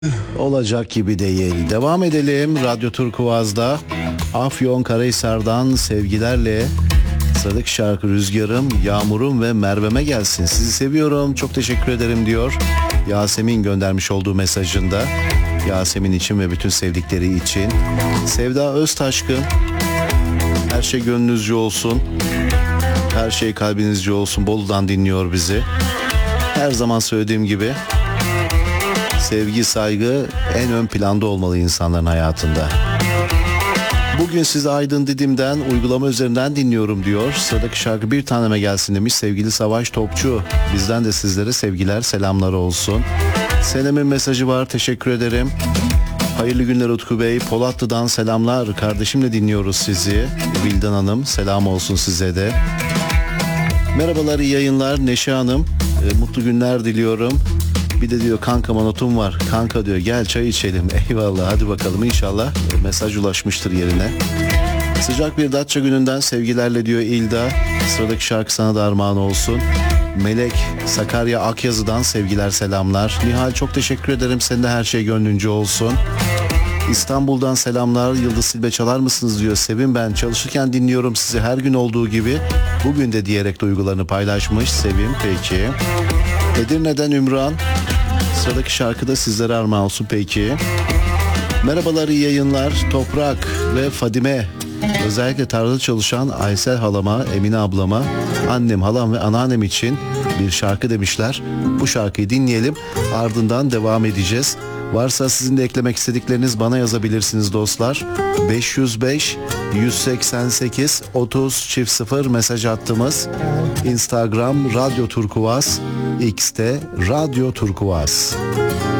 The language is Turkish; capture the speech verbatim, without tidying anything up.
Olacak gibi değil. Devam edelim Radyo Turkuaz'da. Afyonkarahisar'dan sevgilerle sıradaki şarkı Rüzgarım, Yağmurum ve Merve'me gelsin. Sizi seviyorum, çok teşekkür ederim diyor Yasemin göndermiş olduğu mesajında. Yasemin için ve bütün sevdikleri için. Sevda Öztaşkın, her şey gönlünüzce olsun, her şey kalbinizce olsun. Bolu'dan dinliyor bizi. Her zaman söylediğim gibi sevgi, saygı en ön planda olmalı insanların hayatında. Bugün sizi Aydın Didim'den uygulama üzerinden dinliyorum diyor. Sıradaki şarkı Bir Taneme Gelsin demiş sevgili Savaş Topçu. Bizden de sizlere sevgiler, selamlar olsun. Senem'in mesajı var, teşekkür ederim. Hayırlı günler Utku Bey. Polatlı'dan selamlar. Kardeşimle dinliyoruz sizi. Vildan Hanım, selam olsun size de. Merhabalar, iyi yayınlar Neşe Hanım. E, mutlu günler diliyorum. Bir de diyor kankama notum var. Kanka diyor gel çay içelim. Eyvallah, hadi bakalım, inşallah mesaj ulaşmıştır yerine. Sıcak bir Datça gününden sevgilerle diyor İlda. Sıradaki şarkı sana da armağan olsun. Melek Sakarya Akyazı'dan sevgiler, selamlar. Nihal çok teşekkür ederim. Senin de her şey gönlünce olsun. İstanbul'dan selamlar. Yıldız Silbe çalar mısınız diyor. Sevim ben çalışırken dinliyorum sizi her gün olduğu gibi. Bugün de diyerek duygularını paylaşmış. Sevim peki. Edirne'den Ümran. Sıradaki şarkı da sizlere armağan olsun peki. Merhabalar, iyi yayınlar. Toprak ve Fadime. Özellikle tarlada çalışan Aysel halama, Emine ablama, annem, halam ve anneannem için bir şarkı demişler. Bu şarkıyı dinleyelim, ardından devam edeceğiz. Varsa sizin de eklemek istedikleriniz bana yazabilirsiniz dostlar. beş yüz beş yüz seksen sekiz otuz çift sıfır mesaj attığımız Instagram Radyo Turkuaz, X'te Radyo Turkuaz.